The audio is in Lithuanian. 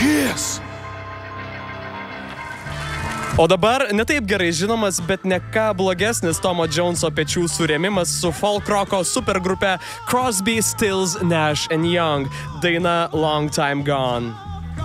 Kiss. O dabar netaip gerai žinomas, bet ne ką blogesnis Tomo Joneso pečių surėmimas su folk roko supergrupe Crosby, Stills, Nash & Young, daina Long Time Gone.